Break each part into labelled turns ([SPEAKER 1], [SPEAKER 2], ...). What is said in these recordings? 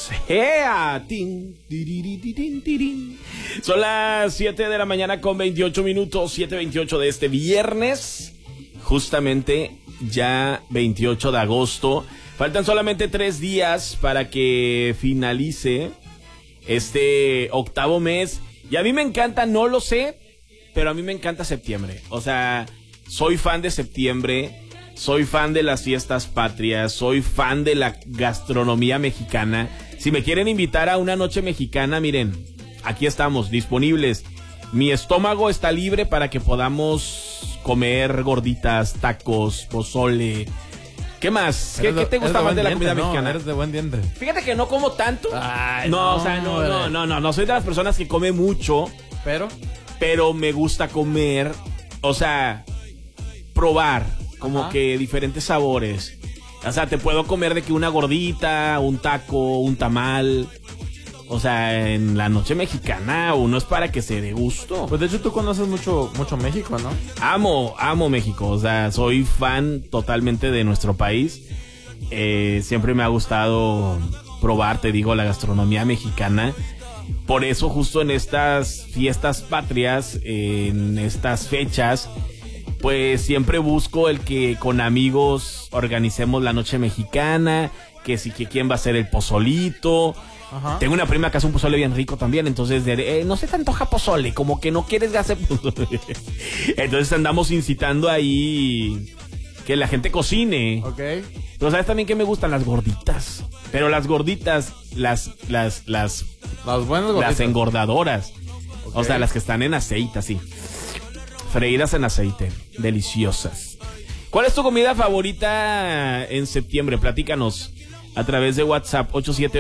[SPEAKER 1] ¡Ea! ¡Tin! ¡Tiriririn, tirin! Son las 7 de la mañana con 28 minutos, 7:28 de este viernes, justamente ya 28 de agosto. Faltan solamente 3 días para que finalice este octavo mes. Y a mí me encanta, no lo sé, pero a mí me encanta septiembre. O sea, soy fan de septiembre, soy fan de las fiestas patrias, soy fan de la gastronomía mexicana. Si me quieren invitar a una noche mexicana, miren, aquí estamos, disponibles. Mi estómago está libre para que podamos comer gorditas, tacos, pozole. ¿Qué más? ¿Qué te gusta más de la comida mexicana?
[SPEAKER 2] Eres de buen diente.
[SPEAKER 1] Fíjate que no como tanto.
[SPEAKER 2] Ay,
[SPEAKER 1] no, o sea, no soy de las personas que come mucho. Pero me gusta comer, o sea, probar como
[SPEAKER 2] Ajá.
[SPEAKER 1] que diferentes sabores. O sea, te puedo comer de que una gordita, un taco, un tamal. O sea, en la noche mexicana uno es para que se dé gusto.
[SPEAKER 2] Pues de hecho tú conoces mucho México, ¿no?
[SPEAKER 1] Amo México, o sea, soy fan totalmente de nuestro país. Siempre me ha gustado probar, te digo, la gastronomía mexicana. Por eso justo en estas fiestas patrias, en estas fechas, pues siempre busco el que con amigos organicemos la noche mexicana, que quién va a hacer el pozolito.
[SPEAKER 2] Ajá.
[SPEAKER 1] Tengo una prima que hace un pozole bien rico también, entonces no se te antoja pozole, como que no quieres hacer pozole. Entonces andamos incitando ahí que la gente cocine.
[SPEAKER 2] Ok.
[SPEAKER 1] Pero ¿sabes también que me gustan? Las gorditas. Pero las gorditas, las
[SPEAKER 2] buenas gorditas.
[SPEAKER 1] Las engordadoras.
[SPEAKER 2] Okay.
[SPEAKER 1] O sea, las que están en aceite, así. Freídas en aceite. Deliciosas. ¿Cuál es tu comida favorita en septiembre? Platícanos a través de WhatsApp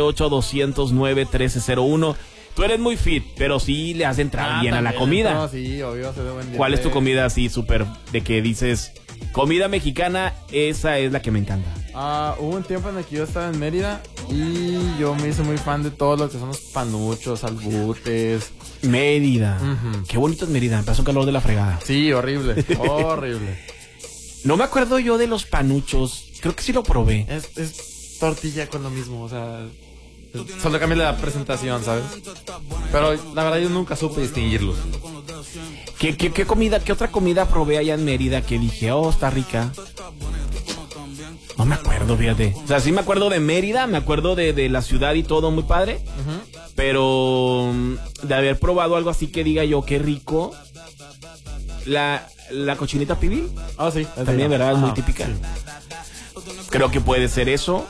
[SPEAKER 1] 878-209-1301. Tú eres muy fit, pero sí le has entrado bien a la comida.
[SPEAKER 2] No, sí, obvio, se ve buen día.
[SPEAKER 1] ¿Cuál es tu comida así súper de que dices, comida mexicana, esa es la que me encanta?
[SPEAKER 2] Hubo un tiempo en el que yo estaba en Mérida y yo me hice muy fan de todo lo que son los panuchos, albutes.
[SPEAKER 1] Mérida.
[SPEAKER 2] Uh-huh.
[SPEAKER 1] Qué bonito es Mérida, me pasó un calor de la fregada.
[SPEAKER 2] Sí, horrible, horrible.
[SPEAKER 1] No me acuerdo yo de los panuchos, creo que sí lo probé.
[SPEAKER 2] Es tortilla con lo mismo, o sea, solo cambia la presentación, ¿sabes? Pero la verdad yo nunca supe distinguirlos.
[SPEAKER 1] ¿Qué comida, qué otra comida probé allá en Mérida que dije, oh, está rica? No me acuerdo, fíjate. O sea, sí me acuerdo de Mérida, me acuerdo de la ciudad y todo, muy padre.
[SPEAKER 2] Uh-huh.
[SPEAKER 1] Pero de haber probado algo así que diga yo, qué rico. La cochinita pibil.
[SPEAKER 2] Ah, sí.
[SPEAKER 1] También, ¿verdad? Es muy
[SPEAKER 2] Ajá,
[SPEAKER 1] típica.
[SPEAKER 2] Sí.
[SPEAKER 1] Creo que puede ser eso.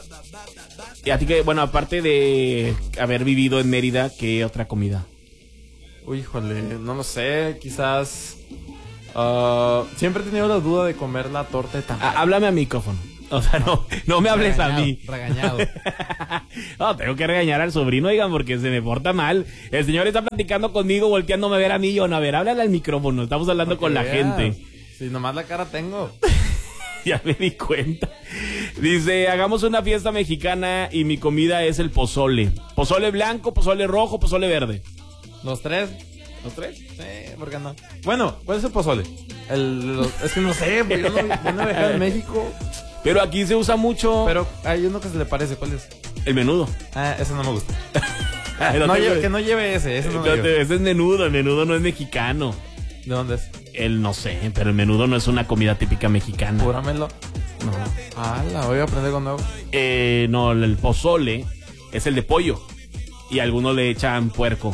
[SPEAKER 1] Y a ti que, bueno, aparte de haber vivido en Mérida, ¿qué otra comida?
[SPEAKER 2] Uy, híjole, no lo sé, quizás... siempre he tenido la duda de comer la torta de tamal.
[SPEAKER 1] Háblame a micrófono. O sea, no me hables a mí.
[SPEAKER 2] Regañado.
[SPEAKER 1] No, tengo que regañar al sobrino, oigan, porque se me porta mal. El señor está platicando conmigo, volteándome a ver a mí. Yo, no, a ver, háblale al micrófono. Estamos hablando con la gente.
[SPEAKER 2] Sí, nomás la cara tengo.
[SPEAKER 1] Ya me di cuenta. Dice, hagamos una fiesta mexicana y mi comida es el pozole. Pozole blanco, pozole rojo, pozole verde.
[SPEAKER 2] ¿Los tres?
[SPEAKER 1] ¿Los tres?
[SPEAKER 2] Sí, ¿por qué no? Bueno, ¿cuál es el pozole? Es que no sé, pues yo no he viajado en México.
[SPEAKER 1] Pero aquí se usa mucho.
[SPEAKER 2] Pero hay uno que se le parece, ¿cuál es?
[SPEAKER 1] El menudo.
[SPEAKER 2] Ese no me gusta.
[SPEAKER 1] Que
[SPEAKER 2] Que no lleve ese no lo lleve.
[SPEAKER 1] Ese es menudo, el menudo no es mexicano.
[SPEAKER 2] ¿De dónde es?
[SPEAKER 1] No sé, pero el menudo no es una comida típica mexicana.
[SPEAKER 2] Júramelo.
[SPEAKER 1] No.
[SPEAKER 2] La voy a aprender con nuevo.
[SPEAKER 1] No, el pozole es el de pollo. Y algunos le echan puerco.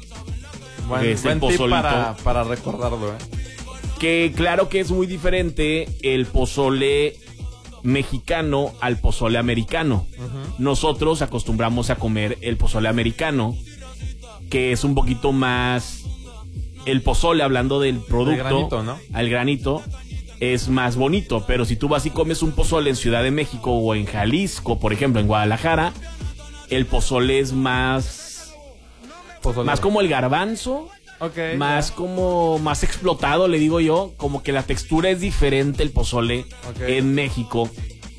[SPEAKER 2] Buen tip para recordarlo,
[SPEAKER 1] Que claro que es muy diferente el pozole mexicano al pozole americano.
[SPEAKER 2] Uh-huh.
[SPEAKER 1] Nosotros acostumbramos a comer el pozole americano, que es un poquito más... El pozole, hablando del producto,
[SPEAKER 2] el granito, ¿no?
[SPEAKER 1] Al granito, es más bonito. Pero si tú vas y comes un pozole en Ciudad de México o en Jalisco, por ejemplo, en Guadalajara, el pozole es más... Más como el garbanzo.
[SPEAKER 2] Okay,
[SPEAKER 1] más como más explotado, le digo yo, como que la textura es diferente el pozole en México.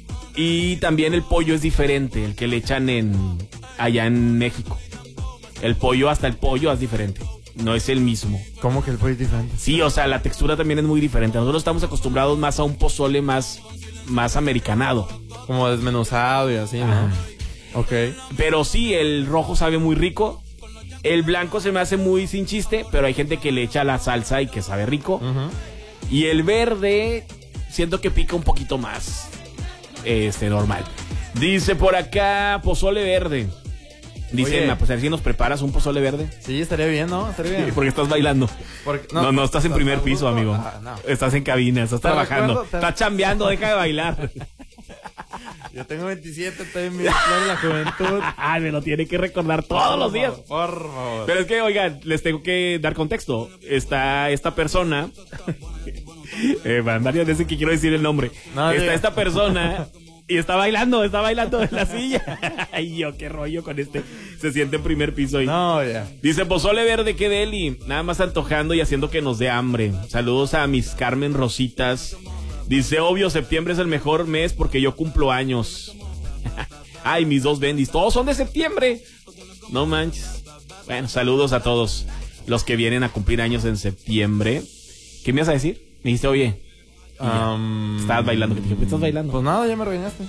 [SPEAKER 1] Y también el pollo es diferente, el que le echan allá en México. El pollo, hasta el pollo es diferente, no es el mismo.
[SPEAKER 2] ¿Cómo que el pollo es diferente?
[SPEAKER 1] Sí, o sea, la textura también es muy diferente. Nosotros estamos acostumbrados más a un pozole más americanado.
[SPEAKER 2] Como desmenuzado y así, ¿no? Ok.
[SPEAKER 1] Pero sí, el rojo sabe muy rico. El blanco se me hace muy sin chiste, pero hay gente que le echa la salsa y que sabe rico. Y el verde, siento que pica un poquito más. Normal. Dice por acá, pozole verde. Dice, Emma, pues a ver si nos preparas un pozole verde.
[SPEAKER 2] Sí, estaría bien, ¿no? Estaría bien.
[SPEAKER 1] Porque estás bailando. No, estás en primer piso, amigo.
[SPEAKER 2] No.
[SPEAKER 1] Estás en cabina, estás trabajando. Estás chambeando, deja de bailar.
[SPEAKER 2] Yo tengo 27, estoy en mi flor de la juventud.
[SPEAKER 1] Ay, me lo tiene que recordar todos los días.
[SPEAKER 2] Por favor.
[SPEAKER 1] Pero es que, oigan, les tengo que dar contexto. Está esta persona. Varias veces que quiero decir el nombre.
[SPEAKER 2] No,
[SPEAKER 1] está esta persona. Y está bailando en la silla. Ay, yo, qué rollo con este. Se siente en primer piso ahí.
[SPEAKER 2] No, ya.
[SPEAKER 1] Dice, pozole verde, qué deli. Nada más antojando y haciendo que nos dé hambre. Saludos a mis Carmen Rositas. Dice, obvio, septiembre es el mejor mes porque yo cumplo años. Ay, mis dos bendis. Todos son de septiembre. No manches. Bueno, saludos a todos los que vienen a cumplir años en septiembre. ¿Qué me ibas a decir? Me dijiste, oye. Estabas bailando. ¿Qué estás bailando?
[SPEAKER 2] Pues nada, ya me regañaste.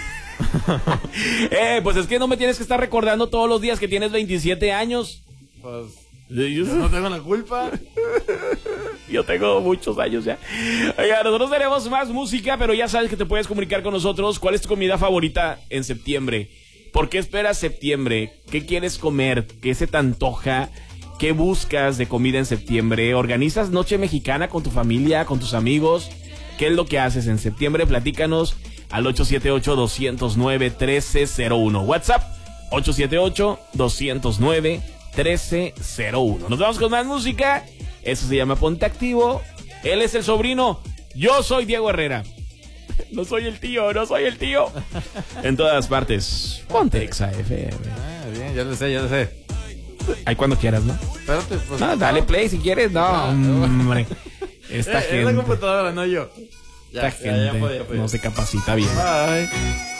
[SPEAKER 1] Pues es que no me tienes que estar recordando todos los días que tienes 27 años.
[SPEAKER 2] Pues yo no tengo la culpa.
[SPEAKER 1] Yo tengo muchos años ya. Oiga, nosotros tenemos más música, pero ya sabes que te puedes comunicar con nosotros. ¿Cuál es tu comida favorita en septiembre? ¿Por qué esperas septiembre? ¿Qué quieres comer? ¿Qué se te antoja? ¿Qué buscas de comida en septiembre? ¿Organizas noche mexicana con tu familia, con tus amigos? ¿Qué es lo que haces en septiembre? Platícanos al 878-209-1301. WhatsApp 878-209-1301. Nos vamos con más música. Eso se llama Ponte Activo. Él es el sobrino. Yo soy Diego Herrera. No soy el tío. En todas partes. Ponte Exa FM.
[SPEAKER 2] Bien, ya lo sé.
[SPEAKER 1] Ahí cuando quieras, ¿no?
[SPEAKER 2] Espérate, pues.
[SPEAKER 1] No, dale play si quieres. No, hombre. Esta gente.
[SPEAKER 2] Es la computadora, no yo.
[SPEAKER 1] Esta gente
[SPEAKER 2] ya podía.
[SPEAKER 1] no se capacita bien.
[SPEAKER 2] Bye.